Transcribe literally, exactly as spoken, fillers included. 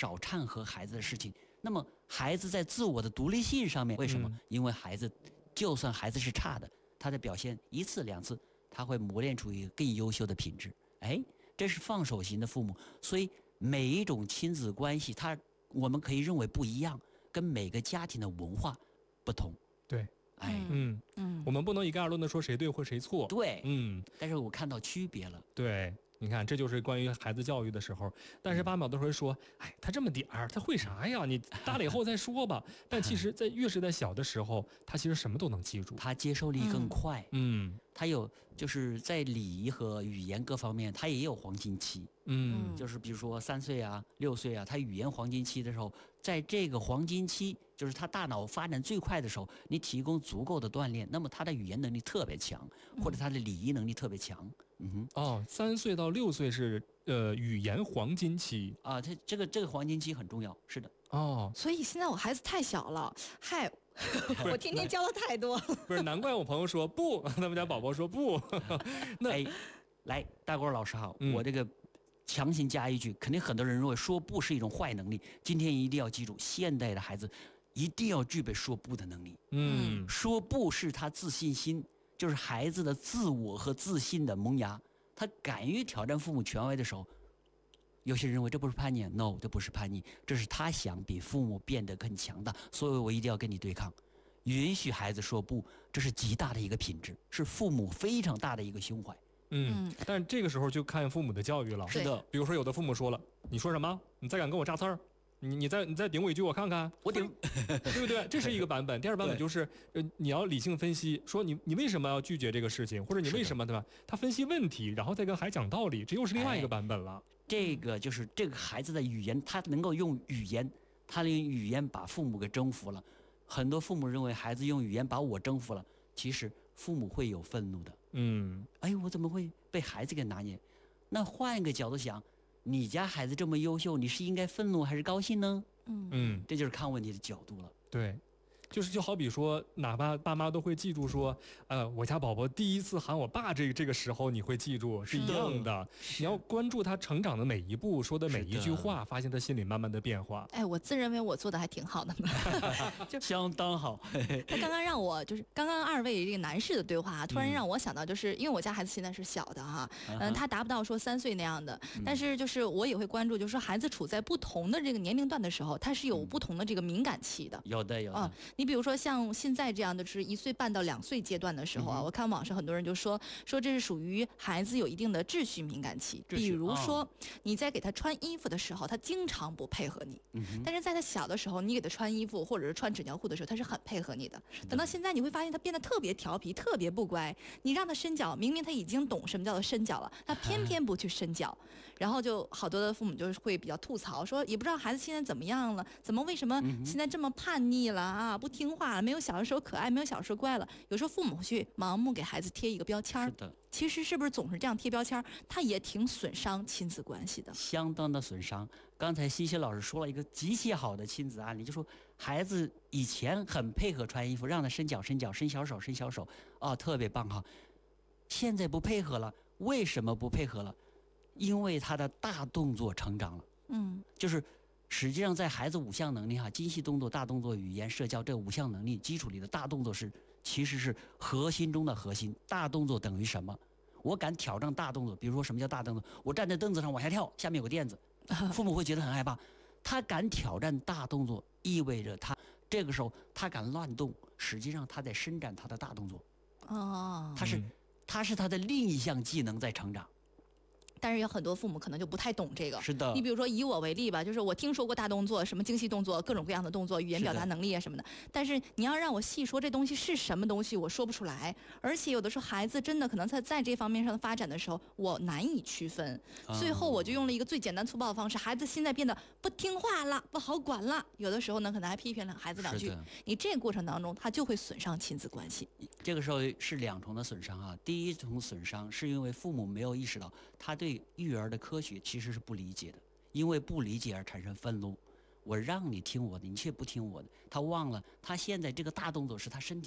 少掺和孩子的事情。那么孩子在自我的独立性上面，为什么？嗯、因为孩子就算孩子是差的，他的表现一次两次，他会磨练出一个更优秀的品质。哎，这是放手型的父母。所以每一种亲子关系，它我们可以认为不一样，跟每个家庭的文化不同。 对。 哎， 嗯嗯，我们不能一概而论的说谁对或谁错。 对， 嗯， 但是我看到区别了。 对，你看，这就是关于孩子教育的时候。但是八秒都会说，哎，他这么点儿，他会啥呀？你大了以后再说吧。但其实，在越是在小的时候，他其实什么都能记住， 他接受力更快。 嗯， 他有就是在礼仪和语言各方面，他也有黄金期。 嗯， 就是比如说三岁啊、六岁啊，他语言黄金期的时候，在这个黄金期，就是他大脑发展最快的时候，你提供足够的锻炼，那么他的语言能力特别强，或者他的礼仪能力特别强。嗯哼。 哦，三岁到六岁是呃语言黄金期啊，他这个这个黄金期很重要，是的。 哦， 所以现在我孩子太小了，嗨。我天天教的太多， 不是难怪我朋友说不，他们家宝宝说不。 那哎，来，大郭老师好， 嗯、 我这个强行加一句，肯定很多人认为说不是一种坏能力。今天一定要记住，现代的孩子一定要具备说不的能力。 嗯， 说不是他自信心，就是孩子的自我和自信的萌芽。他敢于挑战父母权威的时候，有些人认为这不是叛逆 ，no， 这不是叛逆，这是他想比父母变得更强大，所以我一定要跟你对抗。允许孩子说不，这是极大的一个品质，是父母非常大的一个胸怀。 嗯，但这个时候就看父母的教育了。 是的， 比如说有的父母说了，你说什么？你再敢跟我扎刺儿？你你再你再顶我一句我看看， 我顶， 对不对？这是一个版本。第二版本就是呃，你要理性分析，说你你为什么要拒绝这个事情，或者你为什么对吧？他分析问题，然后再跟孩子讲道理，这又是另外一个版本了。 哎、这个就是这个孩子的语言，他能够用语言，他用语言把父母给征服了。很多父母认为孩子用语言把我征服了，其实父母会有愤怒的。 嗯， 哎，我怎么会被孩子给拿捏？那换一个角度想，你家孩子这么优秀，你是应该愤怒还是高兴呢？ 嗯嗯， 这就是看问题的角度了。 对。就是就好比说，哪怕爸妈都会记住说，呃，我家宝宝第一次喊我爸这个这个时候，你会记住是一样的。你要关注他成长的每一步，说的每一句话，发现他心里慢慢的变化。 哎，我自认为我做的还挺好的呢， 就相当好。 他刚刚让我就是刚刚二位这个男士的对话，突然让我想到，就是因为我家孩子现在是小的哈，嗯、呃，他达不到说三岁那样的，但是就是我也会关注，就是说孩子处在不同的这个年龄段的时候，他是有不同的这个敏感期的。 有的有的。 嗯你比如说像现在这样的，就是一岁半到两岁阶段的时候啊，嗯、我看网上很多人就说说这是属于孩子有一定的秩序敏感期。比如说、哦、你在给他穿衣服的时候，他经常不配合你，嗯、但是在他小的时候，你给他穿衣服或者是穿纸尿裤的时候，他是很配合你的。等到现在，你会发现他变得特别调皮，特别不乖。你让他伸脚，明明他已经懂什么叫做伸脚了，他偏偏不去伸脚。然后就好多的父母就是会比较吐槽，说也不知道孩子现在怎么样了，怎么为什么现在这么叛逆了啊，不听话了，没有小的时候可爱，没有小的时候乖了。有时候父母会去盲目给孩子贴一个标签。 是的， 其实是不是总是这样贴标签，他也挺损伤亲子关系的， 相当的损伤。刚才西西老师说了一个极其好的亲子案例，就说孩子以前很配合穿衣服，让他伸脚伸脚伸小手伸小手，哦，特别棒哈。现在不配合了，为什么不配合了？因为他的大动作成长了。 嗯， 就是实际上在孩子五项能力哈，精细动作、大动作、语言、社交这五项能力基础里的大动作是其实是核心中的核心。大动作等于什么？我敢挑战大动作，比如说什么叫大动作？我站在凳子上往下跳，下面有个垫子，父母会觉得很害怕。他敢挑战大动作，意味着他这个时候他敢乱动，实际上他在伸展他的大动作。 哦， 他是他是他的另一项技能在成长。 但是有很多父母可能就不太懂这个。 是的， 你比如说以我为例吧，就是我听说过大动作，什么精细动作，各种各样的动作，语言表达能力啊什么的。但是你要让我细说这东西是什么东西，我说不出来。而且有的时候孩子真的可能在在这方面上的发展的时候，我难以区分。 啊、 最后我就用了一个最简单粗暴的方式，孩子现在变得不听话了，不好管了。有的时候呢，可能还批评了孩子两句。你这个过程当中，他就会损伤亲子关系。 这个时候是两重的损伤啊。第一重损伤是因为父母没有意识到他对育儿的科学其实是不理解的，因为不理解而产生愤怒。我让你听我的，你却不听我的。他忘了，他现在这个大动作是他身体